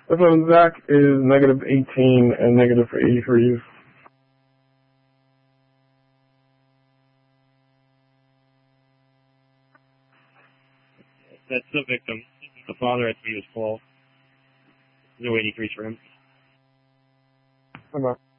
So Zach is negative 18 and negative 83s. That's the victim. The father at 3 was 12. No 83s for him. Bye-bye.